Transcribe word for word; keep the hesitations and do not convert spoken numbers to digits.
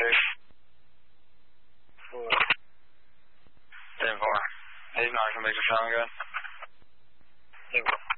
six. Four. ten four. He's not going to make a sound good. ten four.